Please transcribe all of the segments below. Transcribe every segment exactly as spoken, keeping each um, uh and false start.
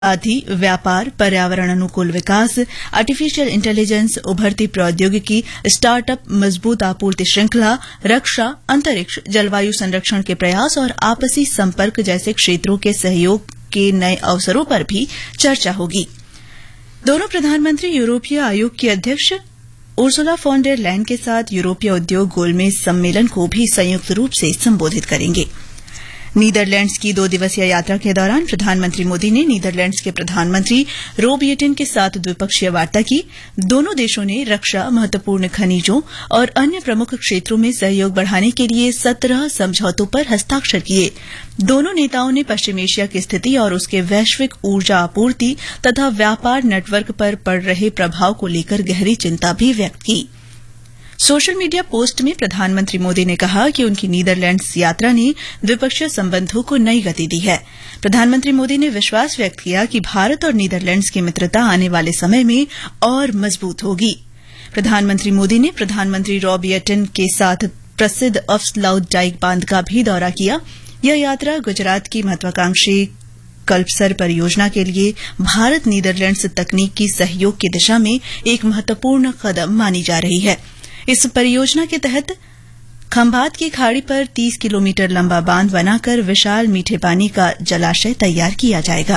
साथ ही व्यापार, पर्यावरण अनुकूल विकास, आर्टिफिशियल इंटेलिजेंस, उभरती प्रौद्योगिकी, स्टार्टअप, मजबूत आपूर्ति श्रृंखला, रक्षा, अंतरिक्ष, जलवायु संरक्षण के प्रयास और आपसी संपर्क जैसे क्षेत्रों के सहयोग के नए अवसरों पर भी चर्चा होगी। दोनों प्रधानमंत्री यूरोपीय आयोग की अध्यक्ष उर्सुला फॉन डेर लायन के साथ यूरोपीय उद्योग गोलमेज सम्मेलन को भी संयुक्त रूप से संबोधित करेंगे। नीदरलैंड्स की दो दिवसीय यात्रा के दौरान प्रधानमंत्री मोदी ने नीदरलैंड्स के प्रधानमंत्री रोब येटेन के साथ द्विपक्षीय वार्ता की। दोनों देशों ने रक्षा, महत्वपूर्ण खनिजों और अन्य प्रमुख क्षेत्रों में सहयोग बढ़ाने के लिए सत्रह समझौतों पर हस्ताक्षर किए। दोनों नेताओं ने पश्चिम एशिया की स्थिति और उसके वैश्विक ऊर्जा आपूर्ति तथा व्यापार नेटवर्क पर पड़ रहे प्रभाव को लेकर गहरी चिंता भी व्यक्त की। सोशल मीडिया पोस्ट में प्रधानमंत्री मोदी ने कहा कि उनकी नीदरलैंड्स यात्रा ने द्विपक्षीय संबंधों को नई गति दी है। प्रधानमंत्री मोदी ने विश्वास व्यक्त किया कि भारत और नीदरलैंड्स की मित्रता आने वाले समय में और मजबूत होगी। प्रधानमंत्री मोदी ने प्रधानमंत्री रॉब येटेन के साथ प्रसिद्ध अफस्लाउटडाइक बांध का भी दौरा किया। यह यात्रा गुजरात की महत्वाकांक्षी कल्पसर परियोजना के लिए भारत नीदरलैंड्स तकनीकी सहयोग की दिशा में एक महत्वपूर्ण कदम मानी जा रही है। इस परियोजना के तहत खंभात की खाड़ी पर तीस किलोमीटर लंबा बांध बनाकर विशाल मीठे पानी का जलाशय तैयार किया जाएगा।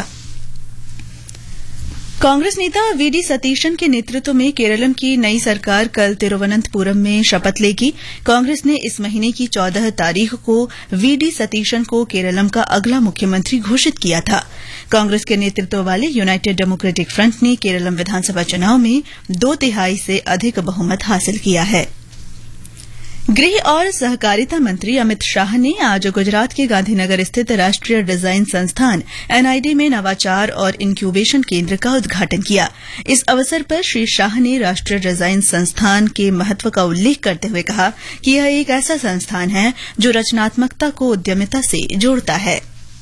कांग्रेस नेता वीडी सतीशन के नेतृत्व में केरलम की नई सरकार कल तिरुवनंतपुरम में शपथ लेगी। कांग्रेस ने इस महीने की चौदह तारीख को वीडी सतीशन को केरलम का अगला मुख्यमंत्री घोषित किया था। कांग्रेस के नेतृत्व वाले यूनाइटेड डेमोक्रेटिक फ्रंट ने केरलम विधानसभा चुनाव में दो तिहाई से अधिक बहुमत हासिल किया है। गृह और सहकारिता मंत्री अमित शाह ने आज गुजरात के गांधीनगर स्थित राष्ट्रीय डिजाइन संस्थान एनआईडी में नवाचार और इंक्यूबेशन केंद्र का उद्घाटन किया। इस अवसर पर श्री शाह ने राष्ट्रीय डिजाइन संस्थान के महत्व का उल्लेख करते हुए कहा कि यह एक ऐसा संस्थान है जो रचनात्मकता को उद्यमिता से जोड़ता है।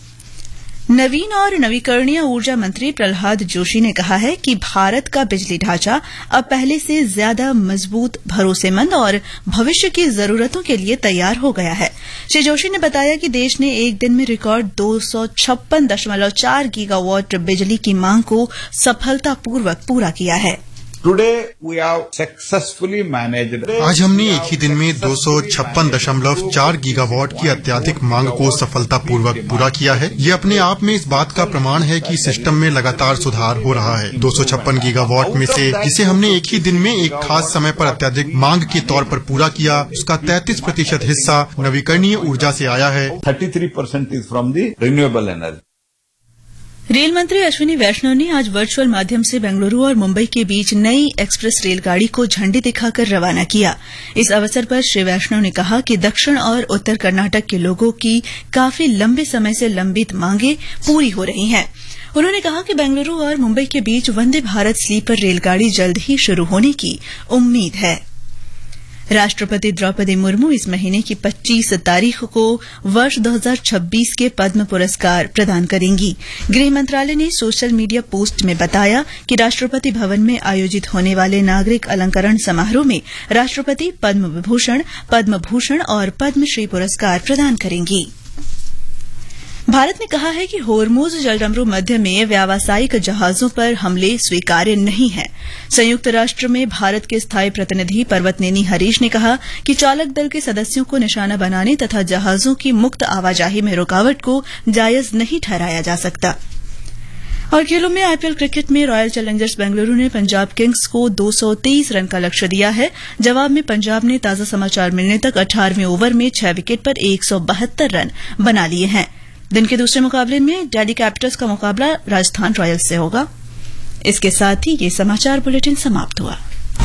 नवीन और नवीकरणीय ऊर्जा मंत्री प्रहलाद जोशी ने कहा है कि भारत का बिजली ढांचा अब पहले से ज्यादा मजबूत, भरोसेमंद और भविष्य की जरूरतों के लिए तैयार हो गया है। श्री जोशी ने बताया कि देश ने एक दिन में रिकॉर्ड दो सौ छप्पन दशमलव चार गीगावाट बिजली की मांग को सफलतापूर्वक पूरा किया है। Today we have successfully managed. आज हमने एक ही दिन में दो सौ छप्पन दशमलव चार गीगावाट की अत्यधिक मांग को सफलतापूर्वक पूरा किया है। ये अपने आप में इस बात का प्रमाण है कि सिस्टम में लगातार सुधार हो रहा है। दो सौ छप्पन गीगावाट में से जिसे हमने एक ही दिन में एक खास समय पर अत्यधिक मांग के तौर पर पूरा किया, उसका तैंतीस प्रतिशत हिस्सा नवीकरणीय ऊर्जा से आया है। thirty-three percent is from the renewable energy. Rail मंत्री अश्विनी वैष्णव ने आज वर्चुअल माध्यम से बेंगलुरु और मुंबई के बीच नई एक्सप्रेस रेलगाड़ी को झंडी दिखाकर रवाना किया। इस अवसर पर श्री वैष्णव ने कहा कि दक्षिण और उत्तर कर्नाटक के लोगों की काफी लंबे समय से लंबित मांगें पूरी हो रही हैं। उन्होंने कहा कि बेंगलुरु और मुंबई के बीच वंदे भारत स्लीपर रेलगाड़ी जल्द ही शुरू होने की उम्मीद है। राष्ट्रपति द्रौपदी मुर्मू इस महीने की पच्चीस तारीख को वर्ष दो हज़ार छब्बीस के पद्म पुरस्कार प्रदान करेंगी। गृह मंत्रालय ने सोशल मीडिया पोस्ट में बताया कि राष्ट्रपति भवन में आयोजित होने वाले नागरिक अलंकरण समारोह में राष्ट्रपति पद्म विभूषण, पद्म भूषण और पद्मश्री पुरस्कार प्रदान करेंगी। भारत ने कहा है कि होर्मुज जलडमरू मध्य में व्यावसायिक जहाजों पर हमले स्वीकार्य नहीं है। संयुक्त राष्ट्र में भारत के स्थायी प्रतिनिधि पर्वतनेनी हरीश ने कहा कि चालक दल के सदस्यों को निशाना बनाने तथा जहाजों की मुक्त आवाजाही में रुकावट को जायज नहीं ठहराया जा सकता। और खेलों में आईपीएल क्रिकेट में रॉयल चैलेंजर्स बेंगलुरु ने पंजाब किंग्स को दो सौ तेईस रन का लक्ष्य दिया है। जवाब में पंजाब ने ताजा समाचार मिलने तक अठारहवें ओवर में छह विकेट पर एक सौ बहत्तर रन बना लिए हैं। दिन के दूसरे मुकाबले में दिल्ली कैपिटल्स का मुकाबला राजस्थान रॉयल्स से होगा। इसके साथ ही ये समाचार बुलेटिन समाप्त हुआ।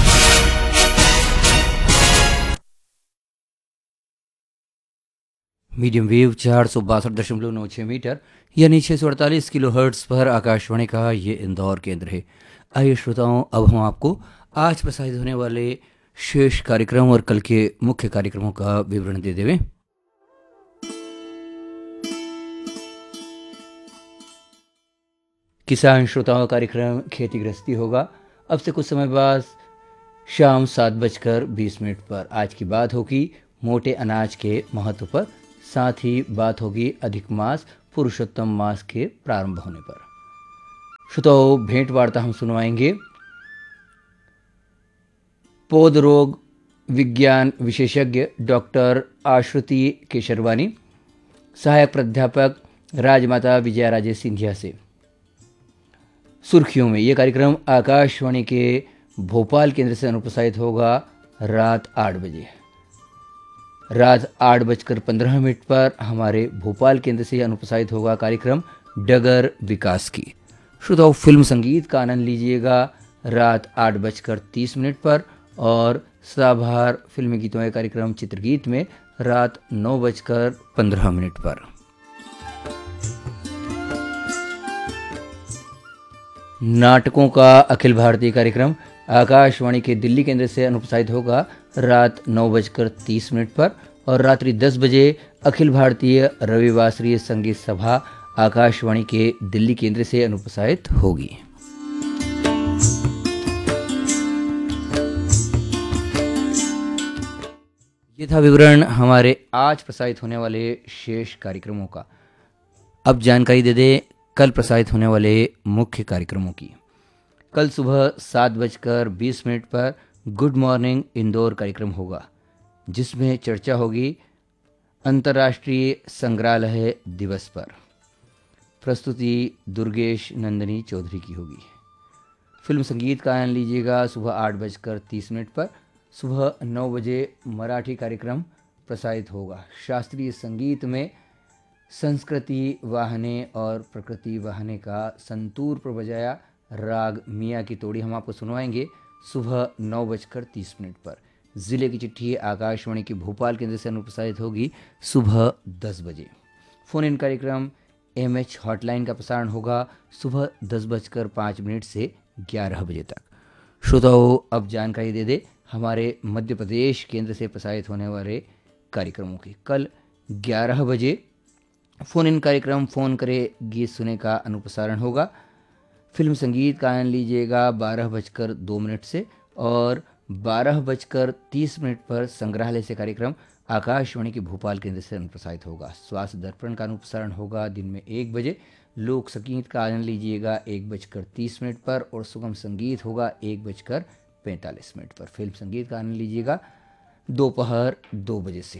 मीडियम वेव चार सौ बासठ दशमलव नौ छह मीटर यानी छह सौ अड़तालीस किलो हर्ट्ज पर आकाशवाणी का ये इंदौर केंद्र है। आइए श्रोताओं, अब हम आपको आज प्रसारित होने वाले शेष कार्यक्रम और कल के मुख्य कार्यक्रमों का विवरण दे देवें। किसान श्रोताओं का कार्यक्रम खेती गृहस्थी होगा अब से कुछ समय बाद शाम सात बजकर बीस मिनट पर। आज की बात होगी मोटे अनाज के महत्व पर, साथ ही बात होगी अधिक मास पुरुषोत्तम मास के प्रारंभ होने पर। श्रोताओं, भेंट वार्ता हम सुनवाएंगे पौध रोग विज्ञान विशेषज्ञ डॉक्टर आश्रुति केशरवानी, सहायक प्राध्यापक राजमाता विजया राजे सिंधिया से। सुर्खियों में ये कार्यक्रम आकाशवाणी के भोपाल केंद्र से अनुप्रसारित होगा रात आठ बजे। रात आठ बजकर पंद्रह मिनट पर हमारे भोपाल केंद्र से अनुप्रसारित होगा कार्यक्रम डगर विकास की। श्रोताओं, फिल्म संगीत का आनंद लीजिएगा रात आठ बजकर तीस मिनट पर, और सदाबहार फिल्मी गीतों के कार्यक्रम चित्रगीत में रात नौ बजकर पंद्रह मिनट पर। नाटकों का अखिल भारतीय कार्यक्रम आकाशवाणी के दिल्ली केंद्र से अनुप्रसारित होगा रात नौ बजकर तीस मिनट पर, और रात्रि दस बजे अखिल भारतीय रविवासरीय संगीत सभा आकाशवाणी के दिल्ली केंद्र से अनुप्रसारित होगी। ये था विवरण हमारे आज प्रसारित होने वाले शेष कार्यक्रमों का। अब जानकारी दे दें कल प्रसारित होने वाले मुख्य कार्यक्रमों की। कल सुबह सात बजकर बीस मिनट पर गुड मॉर्निंग इंदौर कार्यक्रम होगा, जिसमें चर्चा होगी अंतर्राष्ट्रीय संग्रहालय दिवस पर। प्रस्तुति दुर्गेश नंदिनी चौधरी की होगी। फिल्म संगीत का आनंद लीजिएगा सुबह आठ बजकर तीस मिनट पर। सुबह नौ बजे मराठी कार्यक्रम प्रसारित होगा। शास्त्रीय संगीत में संस्कृति वाहने और प्रकृति वाहने का संतूर पर बजाया राग मियाँ की तोड़ी हम आपको सुनवाएंगे सुबह नौ बजकर तीस मिनट पर। जिले की चिट्ठी आकाशवाणी के भोपाल केंद्र से अनुप्रसारित होगी सुबह दस बजे। फोन इन कार्यक्रम एम एच हॉटलाइन का प्रसारण होगा सुबह दस बजकर पाँच मिनट से ग्यारह बजे तक। श्रोताओं, अब जानकारी दे दे हमारे मध्य प्रदेश केंद्र से प्रसारित होने वाले कार्यक्रमों की। कल ग्यारह बजे फ़ोन इन कार्यक्रम फ़ोन करे गीत सुने का अनुप्रसारण होगा। फिल्म संगीत का आनंद लीजिएगा बारह बजकर दो मिनट से, और बारह बजकर तीस मिनट पर संग्रहालय से कार्यक्रम आकाशवाणी के भोपाल केंद्र से अनुप्रसारित होगा। स्वास्थ्य दर्पण का अनुप्रसारण होगा दिन में एक बजे। लोक संगीत का आनंद लीजिएगा एक बजकर तीस मिनट पर, और सुगम संगीत होगा एक बजकर पैंतालीस मिनट पर। फिल्म संगीत का आनंद लीजिएगा दोपहर दो बजे से।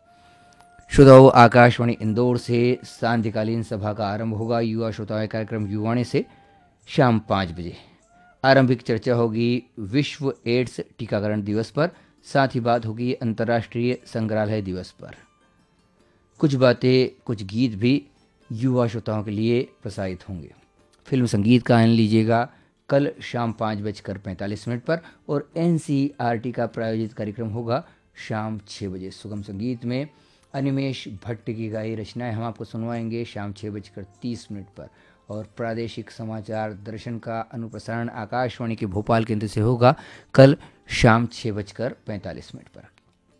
श्रोताओं, आकाशवाणी इंदौर से सांध्यकालीन सभा का आरंभ होगा। युवा श्रोताओं कार्यक्रम युवाणी से शाम पाँच बजे। आरंभिक चर्चा होगी विश्व एड्स टीकाकरण दिवस पर, साथ ही बात होगी अंतर्राष्ट्रीय संग्रहालय दिवस पर। कुछ बातें कुछ गीत भी युवा श्रोताओं के लिए प्रसारित होंगे। फिल्म संगीत का आनंद लीजिएगा कल शाम पाँच बजकर पैंतालीस मिनट पर, और एन सी आर टी का प्रायोजित कार्यक्रम होगा शाम छः बजे। सुगम संगीत में अनिमेश भट्ट की गाई रचनाएं हम आपको सुनवाएंगे शाम छः बजकर तीस मिनट पर, और प्रादेशिक समाचार दर्शन का अनुप्रसारण आकाशवाणी के भोपाल केंद्र से होगा कल शाम छः बजकर पैंतालीस मिनट पर।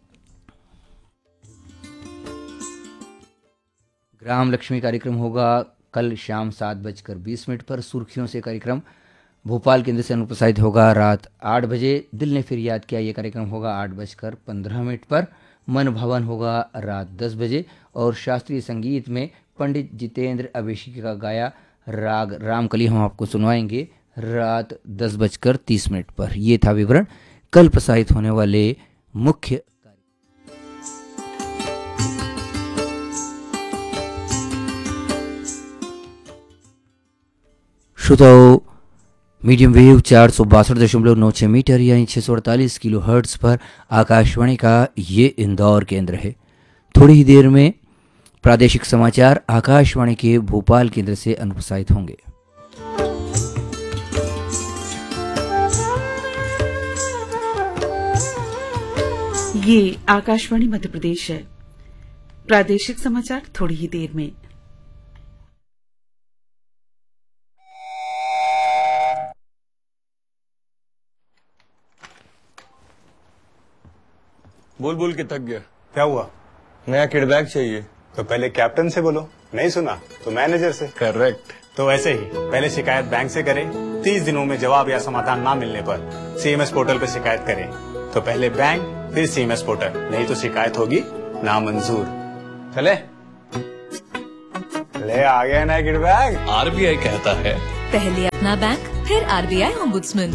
ग्राम लक्ष्मी कार्यक्रम होगा कल शाम सात बजकर बीस मिनट पर। सुर्खियों से कार्यक्रम भोपाल केंद्र से अनुप्रसारित होगा रात आठ बजे। दिल ने फिर याद किया ये कार्यक्रम होगा आठ बजकर पंद्रह मिनट पर। मन भवन होगा रात दस बजे, और शास्त्रीय संगीत में पंडित जितेंद्र अभिषेकी का गाया राग रामकली हम आपको सुनवाएंगे रात दस बजकर तीस मिनट पर। ये था विवरण कल प्रसारित होने वाले मुख्य। श्रोताओं, मीडियम वेव चार सौ बासठ दशमलव नौ छः मीटर यानी छः सौ अड़तालीस किलो हर्ट्स पर आकाशवाणी का ये इंदौर केंद्र है। थोड़ी ही देर में प्रादेशिक समाचार आकाशवाणी के भोपाल केंद्र से अनुप्रसारित होंगे। ये आकाशवाणी मध्य प्रदेश है। प्रादेशिक समाचार थोड़ी ही देर में। बोल बोल के थक गया। क्या हुआ? नया किडबैक चाहिए। तो पहले कैप्टन से बोलो, नहीं सुना तो मैनेजर से। करेक्ट। तो ऐसे ही पहले शिकायत बैंक से करें, तीस दिनों में जवाब या समाधान ना मिलने पर सीएमएस पोर्टल पर शिकायत करें। तो पहले बैंक फिर सीएमएस पोर्टल, नहीं तो शिकायत होगी नामंजूर। चले ले आ गया नया किडबैक। आरबीआई कहता है पहले अपना बैंक फिर आरबीआई ओम्बुड्समैन।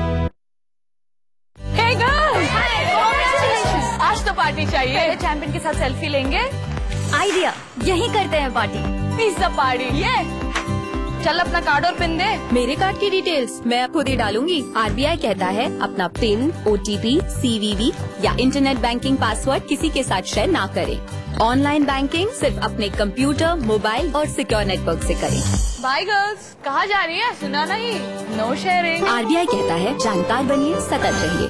Hey girls! आज तो पार्टी चाहिए। चैंपियन के साथ सेल्फी लेंगे। आइडिया, यही करते हैं पार्टी। Pizza party. ये चल अपना कार्ड और पिन दे। मेरे कार्ड की डिटेल्स मैं खुद ही डालूंगी। आरबीआई कहता है अपना पिन, ओटीपी, सीवीवी या इंटरनेट बैंकिंग पासवर्ड किसी के साथ शेयर ना करें। ऑनलाइन बैंकिंग सिर्फ अपने कंप्यूटर, मोबाइल और सिक्योर नेटवर्क से करें। बाय गर्ल्स, कहाँ जा रही है? सुना नहीं, नो शेयरिंग। आरबीआई कहता है जानकार बनिए, सतर्क रहिए।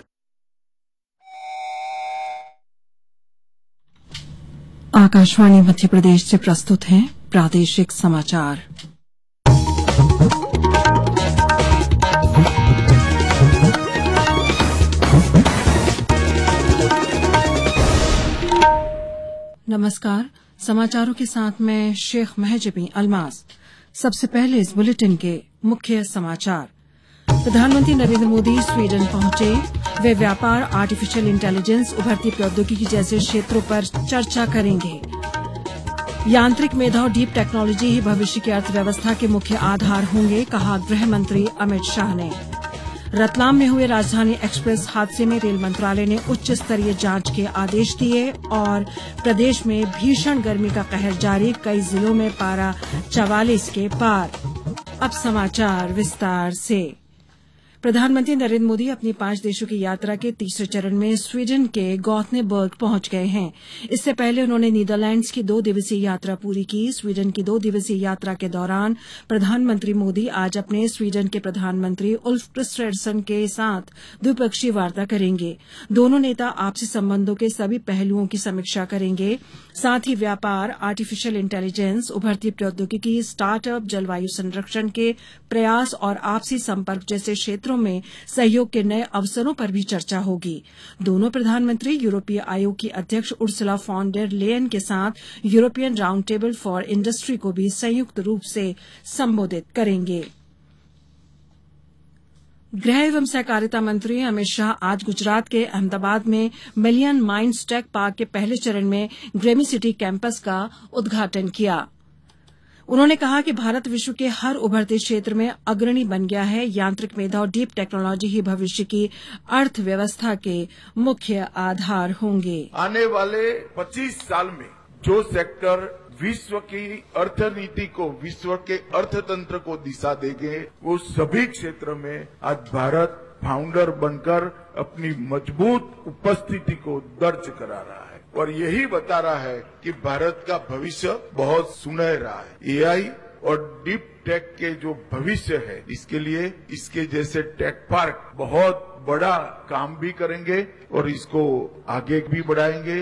आकाशवाणी मध्य प्रदेश से प्रस्तुत हैं प्रादेशिक समाचार। नमस्कार, समाचारों के साथ मैं शेख महजबी अल्मास। सबसे पहले इस बुलेटिन के मुख्य समाचार। प्रधानमंत्री नरेंद्र मोदी स्वीडन पहुंचे। वे व्यापार, आर्टिफिशियल इंटेलिजेंस, उभरती प्रौद्योगिकी जैसे क्षेत्रों पर चर्चा करेंगे। यांत्रिक मेधा और डीप टेक्नोलॉजी ही भविष्य की अर्थव्यवस्था के मुख्य आधार होंगे, कहा गृह मंत्री अमित शाह ने। रतलाम में हुए राजधानी एक्सप्रेस हादसे में रेल मंत्रालय ने उच्च स्तरीय जांच के आदेश दिए। और प्रदेश में भीषण गर्मी का कहर जारी, कई जिलों में पारा चवालीस के पार। अब समाचार विस्तार से। प्रधानमंत्री नरेंद्र मोदी अपनी पांच देशों की यात्रा के तीसरे चरण में स्वीडन के गॉथनेबर्ग पहुंच गए हैं। इससे पहले उन्होंने नीदरलैंड्स की दो दिवसीय यात्रा पूरी की। स्वीडन की दो दिवसीय यात्रा के दौरान प्रधानमंत्री मोदी आज अपने स्वीडन के प्रधानमंत्री उल्फ क्रिस्टरसन के साथ द्विपक्षीय वार्ता करेंगे। दोनों नेता आपसी संबंधों के सभी पहलुओं की समीक्षा करेंगे। साथ ही व्यापार, आर्टिफिशियल इंटेलिजेंस, उभरती प्रौद्योगिकी, स्टार्टअप, जलवायु संरक्षण के प्रयास और आपसी संपर्क जैसे क्षेत्रों में सहयोग के नए अवसरों पर भी चर्चा होगी। दोनों प्रधानमंत्री यूरोपीय आयोग की अध्यक्ष उर्सुला फॉन डेर लेयन के साथ European round table for industry को भी संयुक्त रूप से संबोधित करेंगे। गृह एवं सहकारिता मंत्री अमित शाह आज गुजरात के अहमदाबाद में मिलियन माइंड्स टेक पार्क के पहले चरण में ग्रेमी सिटी कैंपस का उद्घाटन किया। उन्होंने कहा कि भारत विश्व के हर उभरते क्षेत्र में अग्रणी बन गया है। यांत्रिक मेधा और डीप टेक्नोलॉजी ही भविष्य की अर्थव्यवस्था के मुख्य आधार होंगे। आने वाले पच्चीस साल में जो सेक्टर विश्व की अर्थनीति को, विश्व के अर्थतंत्र को दिशा देंगे, वो सभी क्षेत्र में आज भारत फाउंडर बनकर अपनी मजबूत उपस्थिति को दर्ज करा रहा है और यही बता रहा है कि भारत का भविष्य बहुत सुनहरा है। एआई और डीप टेक के जो भविष्य है, इसके लिए इसके जैसे टेक पार्क बहुत बड़ा काम भी करेंगे और इसको आगे भी बढ़ाएंगे।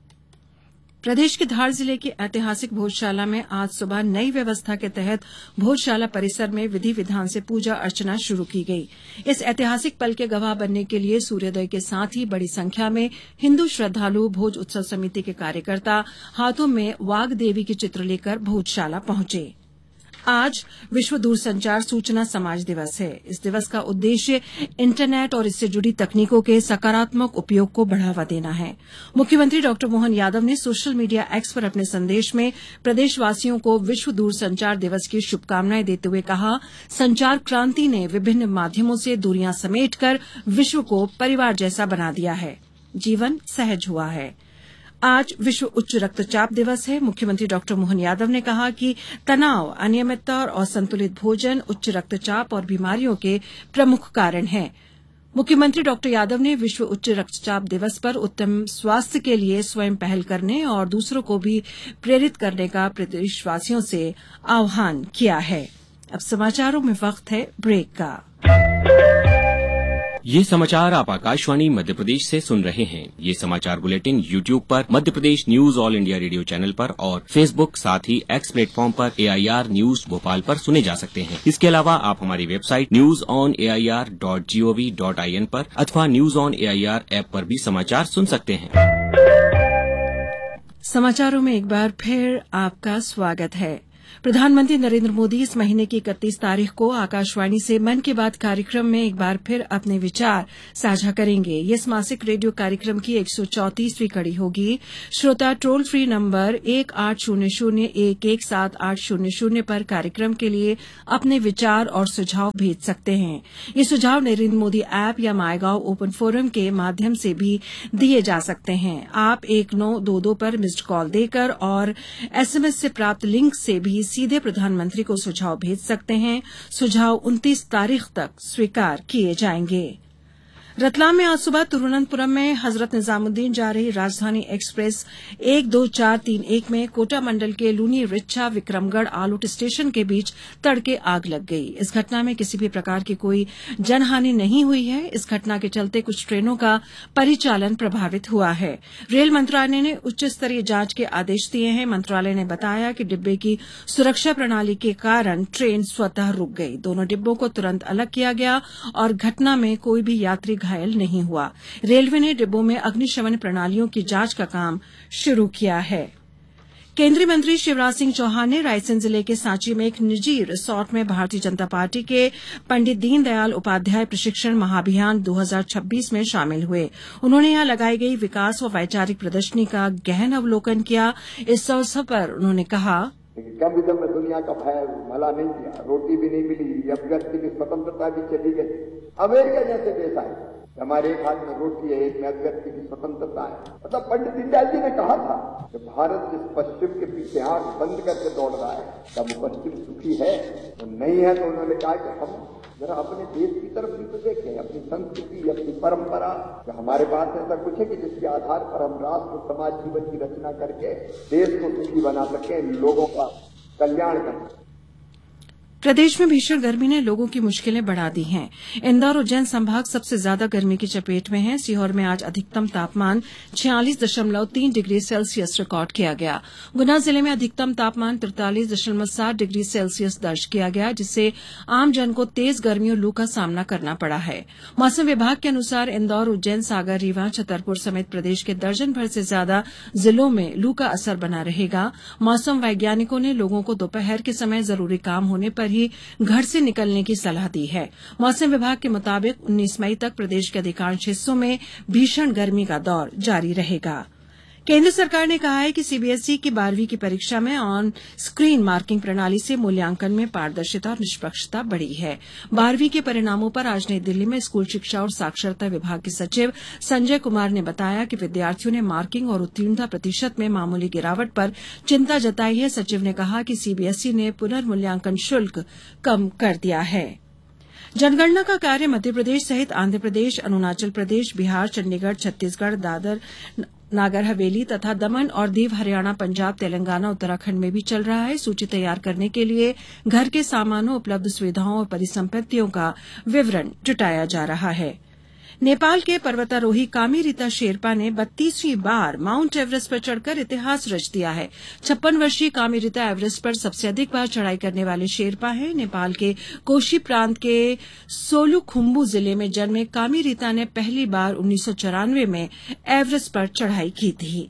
प्रदेश के धार जिले की ऐतिहासिक भोजशाला में आज सुबह नई व्यवस्था के तहत भोजशाला परिसर में विधि विधान से पूजा अर्चना शुरू की गई। इस ऐतिहासिक पल के गवाह बनने के लिए सूर्योदय के साथ ही बड़ी संख्या में हिंदू श्रद्धालु, भोज उत्सव समिति के कार्यकर्ता हाथों में वाघ देवी के चित्र लेकर भोजशाला पहुंचे। आज विश्व दूरसंचार सूचना समाज दिवस है। इस दिवस का उद्देश्य इंटरनेट और इससे जुड़ी तकनीकों के सकारात्मक उपयोग को बढ़ावा देना है। मुख्यमंत्री डॉक्टर मोहन यादव ने सोशल मीडिया एक्स पर अपने संदेश में प्रदेशवासियों को विश्व दूरसंचार दिवस की शुभकामनाएं देते हुए कहा, संचार क्रांति ने विभिन्न माध्यमों से दूरियां समेटकर विश्व को परिवार जैसा बना दिया है। जीवन सहज हुआ है। आज विश्व उच्च रक्तचाप दिवस है। मुख्यमंत्री डॉक्टर मोहन यादव ने कहा कि तनाव, अनियमितता और असंतुलित भोजन उच्च रक्तचाप और बीमारियों के प्रमुख कारण हैं। मुख्यमंत्री डॉक्टर यादव ने विश्व उच्च रक्तचाप दिवस पर उत्तम स्वास्थ्य के लिए स्वयं पहल करने और दूसरों को भी प्रेरित करने का प्रदेशवासियों से आह्वान किया है। अब समाचारों में वक्त है ब्रेक का। ये समाचार आप आकाशवाणी मध्य प्रदेश से सुन रहे हैं। ये समाचार बुलेटिन यूट्यूब पर Madhya Pradesh news all India radio channel पर और फेसबुक साथ ही एक्स प्लेटफॉर्म पर एआईआर न्यूज भोपाल पर सुने जा सकते हैं। इसके अलावा आप हमारी website news on AIR dot gov dot IN पर अथवा न्यूज ऑन एआईआर ऐप पर भी समाचार सुन सकते हैं। समाचारों में एक बार फिर आपका स्वागत है। प्रधानमंत्री नरेंद्र मोदी इस महीने की इकतीस तारीख को आकाशवाणी से मन की बात कार्यक्रम में एक बार फिर अपने विचार साझा करेंगे। ये इस मासिक रेडियो कार्यक्रम की एक सौ चौंतीसवीं कड़ी होगी। श्रोता टोल फ्री नंबर एक आठ शून्य शून्य एक एक सात आठ शून्य शून्य पर कार्यक्रम के लिए अपने विचार और सुझाव भेज सकते हैं। ये सुझाव नरेंद्र मोदी ऐप या माईगॉव ओपन फोरम के माध्यम से भी दिए जा सकते हैं। आप एक नौ दो दो पर मिस्ड कॉल देकर और एसएमएस से प्राप्त लिंक से भी सीधे प्रधानमंत्री को सुझाव भेज सकते हैं। सुझाव उनतीस तारीख तक स्वीकार किए जाएंगे। रतलाम में आज सुबह तिरुवनंतपुरम में हजरत निजामुद्दीन जा रही राजधानी एक्सप्रेस एक दो चार तीन एक में कोटा मंडल के लूनी रिच्छा विक्रमगढ़ आलोट स्टेशन के बीच तड़के आग लग गई। इस घटना में किसी भी प्रकार की कोई जनहानि नहीं हुई है। इस घटना के चलते कुछ ट्रेनों का परिचालन प्रभावित हुआ है। रेल मंत्रालय ने उच्च स्तरीय जांच के आदेश दिए हैं। मंत्रालय ने बताया कि डिब्बे की सुरक्षा प्रणाली के कारण ट्रेन स्वतः रुक गई। दोनों डिब्बों को तुरंत अलग किया गया और घटना में कोई भी यात्री घायल नहीं हुआ। रेलवे ने डिब्बों में अग्निशमन प्रणालियों की जांच का काम शुरू किया है। केंद्रीय मंत्री शिवराज सिंह चौहान ने रायसेन जिले के सांची में एक निजी रिसोर्ट में भारतीय जनता पार्टी के पंडित दीनदयाल उपाध्याय प्रशिक्षण महाअभियान दो हज़ार छब्बीस में शामिल हुए। उन्होंने यहां लगाई गई विकास व वैचारिक प्रदर्शनी का गहन अवलोकन किया। इस अवसर पर उन्होंने कहा, कम विधम में दुनिया का भय भला नहीं किया, रोटी भी नहीं मिली, अभिव्यक्ति की स्वतंत्रता भी चली गई। अमेरिका जैसे देश आए, हमारे एक हाथ में रोटी है, एक में अभिव्यक्ति की स्वतंत्रता है। मतलब पंडित दीनदयाल जी ने कहा था कि भारत जिस पश्चिम के पीछे आंख बंद करके दौड़ रहा है, क्या वो पश्चिम सुखी है? तो नहीं है। तो उन्होंने कहा कि हम जरा अपने देश की तरफ भी तो देखें, अपनी संस्कृति, अपनी परंपरा। तो हमारे पास ऐसा कुछ है कि जिसके आधार पर हम राष्ट्र समाज जीवन की रचना करके देश को सुखी बना सके, लोगों का कल्याण कर सके। प्रदेश में भीषण गर्मी ने लोगों की मुश्किलें बढ़ा दी हैं। इंदौर उज्जैन संभाग सबसे ज्यादा गर्मी की चपेट में है। सीहोर में आज अधिकतम तापमान छियालीस दशमलव तीन डिग्री सेल्सियस रिकॉर्ड किया गया। गुना जिले में अधिकतम तापमान तिरतालीस दशमलव सात डिग्री सेल्सियस दर्ज किया गया, जिससे आमजन को तेज गर्मी और लू का सामना करना पड़ा है। मौसम विभाग के अनुसार इंदौर, उज्जैन, सागर, रीवा, छतरपुर समेत प्रदेश के दर्जन भर से ज्यादा जिलों में लू का असर बना रहेगा। मौसम वैज्ञानिकों ने लोगों को दोपहर के समय जरूरी काम होने पर ही घर से निकलने की सलाह दी है। मौसम विभाग के मुताबिक उन्नीस मई तक प्रदेश के अधिकांश हिस्सों में भीषण गर्मी का दौर जारी रहेगा। केंद्र सरकार ने कहा है कि सीबीएसई की बारहवीं की परीक्षा में ऑन स्क्रीन मार्किंग प्रणाली से मूल्यांकन में पारदर्शिता और निष्पक्षता बढ़ी है। बारहवीं के परिणामों पर आज नई दिल्ली में स्कूल शिक्षा और साक्षरता विभाग के सचिव संजय कुमार ने बताया कि विद्यार्थियों ने मार्किंग और उत्तीर्णता प्रतिशत में मामूली गिरावट पर चिंता जताई है। सचिव ने कहा कि सीबीएसई ने पुनर्मूल्यांकन शुल्क कम कर दिया है। जनगणना का कार्य मध्यप्रदेश सहित आंध्र प्रदेश, अरुणाचल प्रदेश, बिहार, चंडीगढ़, छत्तीसगढ़, दादर, नागर हवेली तथा दमन और दीव, हरियाणा, पंजाब, तेलंगाना, उत्तराखंड में भी चल रहा है। सूची तैयार करने के लिए घर के सामानों, उपलब्ध सुविधाओं और परिसंपत्तियों का विवरण जुटाया जा रहा है। नेपाल के पर्वतारोही कामी रीता शेरपा ने बत्तीसवीं बार माउंट एवरेस्ट पर चढ़कर इतिहास रच दिया है। छप्पन वर्षीय कामी रीता एवरेस्ट पर सबसे अधिक बार चढ़ाई करने वाले शेरपा हैं। नेपाल के कोशी प्रांत के सोलुखुम्बु जिले में जन्मे कामी रीता ने पहली बार उन्नीस सौ चौरानवे में एवरेस्ट पर चढ़ाई की थी।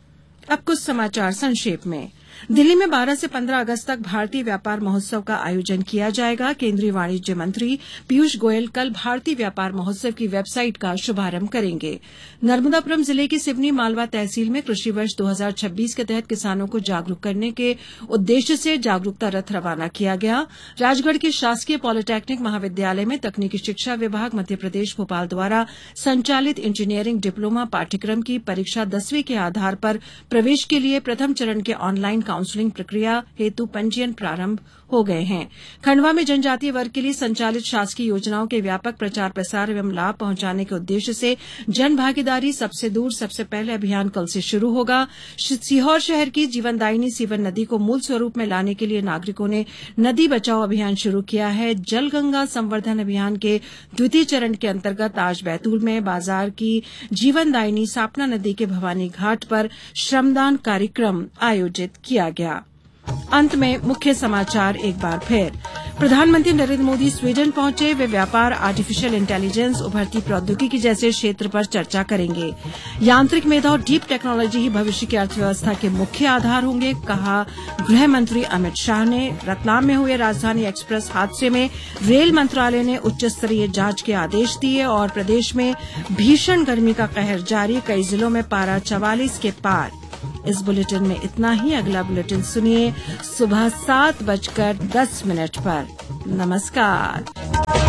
अब कुछ समाचार संक्षेप में। दिल्ली में बारह से पंद्रह अगस्त तक भारतीय व्यापार महोत्सव का आयोजन किया जाएगा। केंद्रीय वाणिज्य मंत्री पीयूष गोयल कल भारतीय व्यापार महोत्सव की वेबसाइट का शुभारंभ करेंगे। नर्मदापुरम जिले की सिवनी मालवा तहसील में कृषि वर्ष दो हज़ार छब्बीस के तहत किसानों को जागरूक करने के उद्देश्य से जागरूकता रथ रवाना किया गया। राजगढ़ के शासकीय पॉलिटेक्निक महाविद्यालय में तकनीकी शिक्षा विभाग मध्यप्रदेश भोपाल द्वारा संचालित इंजीनियरिंग डिप्लोमा पाठ्यक्रम की परीक्षा दसवीं के आधार पर प्रवेश के लिए प्रथम चरण के ऑनलाइन काउंसलिंग प्रक्रिया हेतु पंजीयन प्रारंभ हो गए हैं। खंडवा में जनजातीय वर्ग के लिए संचालित शासकीय योजनाओं के व्यापक प्रचार प्रसार एवं लाभ पहुंचाने के उद्देश्य से जन भागीदारी सबसे दूर सबसे पहले अभियान कल से शुरू होगा। सीहोर शहर की जीवनदायिनी सीवन नदी को मूल स्वरूप में लाने के लिए नागरिकों ने नदी बचाओ अभियान शुरू किया है। जल गंगा संवर्धन अभियान के द्वितीय चरण के अंतर्गत आज बैतूल में बाजार की जीवनदायिनी सापना नदी के भवानी घाट पर श्रमदान कार्यक्रम आयोजित किया गया। अंत में मुख्य समाचार एक बार फिर। प्रधानमंत्री नरेंद्र मोदी स्वीडन पहुंचे। वे व्यापार, आर्टिफिशियल इंटेलिजेंस, उभरती प्रौद्योगिकी जैसे क्षेत्र पर चर्चा करेंगे। यांत्रिक मेधा और डीप टेक्नोलॉजी ही भविष्य की अर्थव्यवस्था के मुख्य आधार होंगे, कहा गृह मंत्री अमित शाह ने। रतलाम में हुए राजधानी एक्सप्रेस हादसे में रेल मंत्रालय ने उच्च स्तरीय जांच के आदेश दिए और प्रदेश में भीषण गर्मी का कहर जारी, कई जिलों में पारा चवालीस के पार। इस बुलेटिन में इतना ही। अगला बुलेटिन सुनिए सुबह सात बजकर दस मिनट पर। नमस्कार।